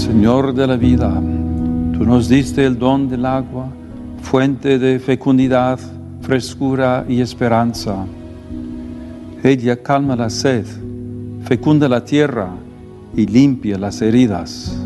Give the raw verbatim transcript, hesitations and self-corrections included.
Señor de la vida, tú nos diste el don del agua, fuente de fecundidad, frescura y esperanza. Ella calma la sed, fecunda la tierra y limpia las heridas.